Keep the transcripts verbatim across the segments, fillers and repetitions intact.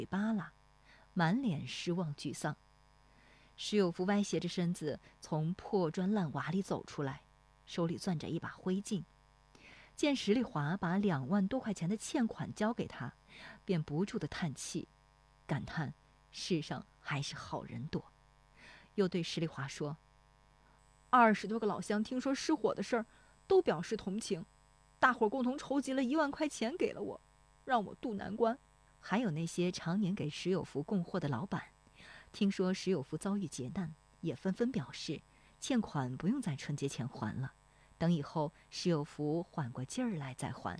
巴了，满脸失望沮丧。石有福歪斜着身子从破砖烂瓦里走出来，手里攥着一把灰烬。见石丽华把两万多块钱的欠款交给他，便不住地叹气，感叹世上还是好人多。又对石丽华说：二十多个老乡听说失火的事儿，都表示同情，大伙共同筹集了一万块钱给了我，让我渡难关。还有那些常年给石有福供货的老板，听说石有福遭遇劫难，也纷纷表示欠款不用在春节前还了，等以后石有福缓过劲儿来再还。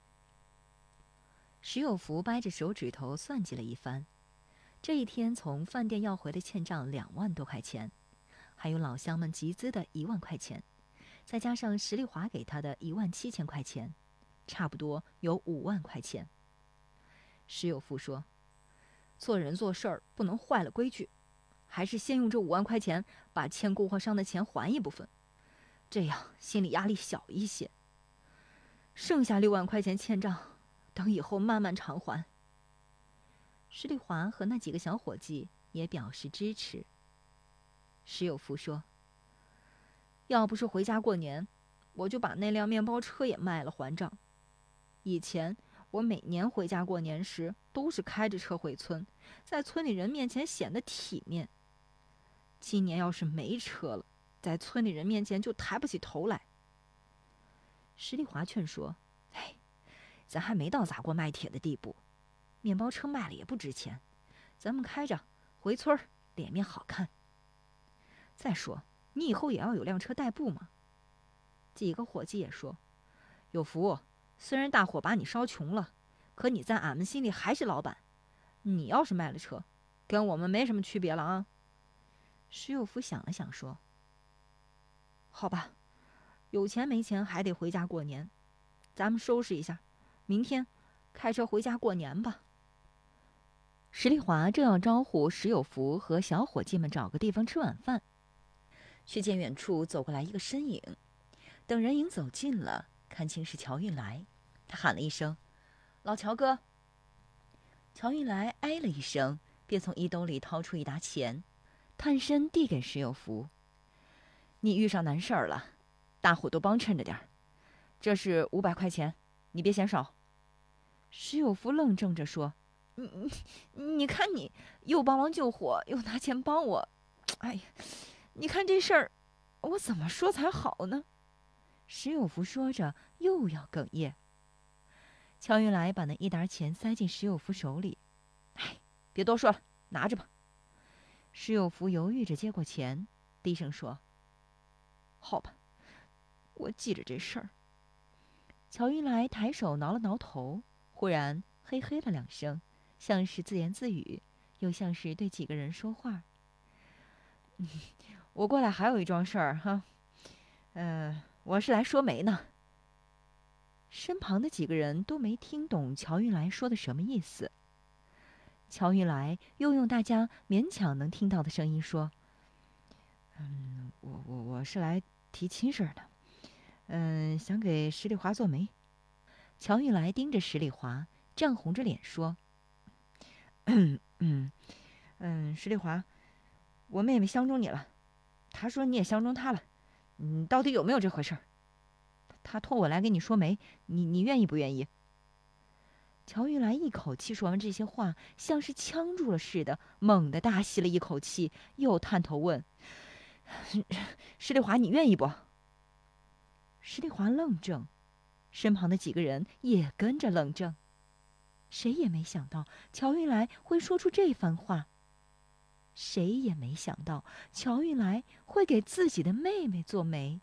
石有福掰着手指头算计了一番，这一天从饭店要回的欠账两万多块钱，还有老乡们集资的一万块钱，再加上石丽华给他的一万七千块钱，差不多有五万块钱。石有福说：做人做事儿不能坏了规矩，还是先用这五万块钱把欠供货商的钱还一部分，这样心理压力小一些。剩下六万块钱欠账，等以后慢慢偿还。石丽华和那几个小伙计也表示支持。石有福说：要不是回家过年，我就把那辆面包车也卖了还账。以前我每年回家过年时都是开着车回村，在村里人面前显得体面。今年要是没车了，在村里人面前就抬不起头来。石丽华劝说：哎，咱还没到砸锅卖铁的地步，面包车卖了也不值钱，咱们开着回村儿，脸面好看。再说你以后也要有辆车代步嘛。几个伙计也说：有福，虽然大伙把你烧穷了，可你在俺们心里还是老板，你要是卖了车，跟我们没什么区别了啊。石有福想了想说：好吧，有钱没钱还得回家过年，咱们收拾一下，明天开车回家过年吧。石丽华正要招呼石有福和小伙计们找个地方吃晚饭，却见远处走过来一个身影。等人影走近了，看清是乔运来，他喊了一声：老乔哥。乔运来哎了一声，便从衣兜里掏出一沓钱，探身递给石有福：你遇上难事儿了，大伙都帮衬着点儿，这是五百块钱，你别嫌少。石有福愣怔着说：你你你看你又帮忙救火，又拿钱帮我，哎呀，你看这事儿我怎么说才好呢？石有福说着又要哽咽。乔运来把那一沓钱塞进石有福手里：哎，别多说了，拿着吧。石有福犹豫着接过钱，低声说：好吧，我记着这事儿。乔运来抬手挠了挠头，忽然嘿嘿了两声，像是自言自语，又像是对几个人说话。嗯，我过来还有一桩事儿哈，呃，我是来说媒呢。身旁的几个人都没听懂乔运来说的什么意思。乔运来又用大家勉强能听到的声音说：嗯，我我我是来提亲事儿的，嗯，想给石丽华做媒。乔运来盯着石丽华，涨红着脸说：嗯嗯嗯，石丽华，我妹妹相中你了，她说你也相中她了，你到底有没有这回事儿？她托我来给你说媒，你你愿意不愿意？乔运来一口气说完这些话，像是呛住了似的，猛地大吸了一口气，又探头问：石丽华，你愿意不？石丽华愣怔，身旁的几个人也跟着愣怔。谁也没想到乔运来会说出这番话，谁也没想到乔运来会给自己的妹妹做媒。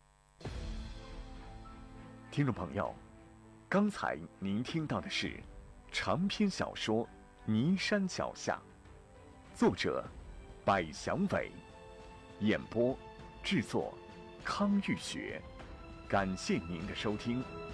听众朋友，刚才您听到的是长篇小说《尼山脚下》，作者百祥伟，演播制作康玉学。感谢您的收听。